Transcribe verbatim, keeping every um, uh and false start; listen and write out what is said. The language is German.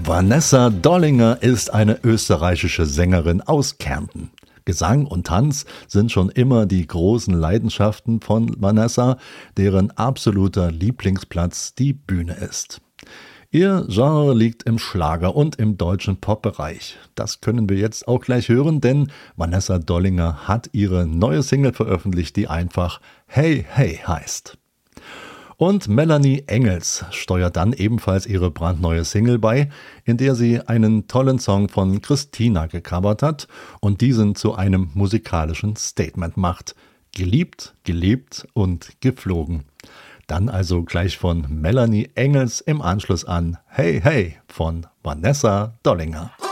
Vanessa Dollinger ist eine österreichische Sängerin aus Kärnten. Gesang und Tanz sind schon immer die großen Leidenschaften von Vanessa, deren absoluter Lieblingsplatz die Bühne ist. Ihr Genre liegt im Schlager und im deutschen Popbereich. Das können wir jetzt auch gleich hören, denn Vanessa Dollinger hat ihre neue Single veröffentlicht, die einfach Hey Hey heißt. Und Melanie Engels steuert dann ebenfalls ihre brandneue Single bei, in der sie einen tollen Song von Christina gecovert hat und diesen zu einem musikalischen Statement macht. Geliebt, gelebt und geflogen. Dann also gleich von Melanie Engels im Anschluss an Hey Hey von Vanessa Dollinger.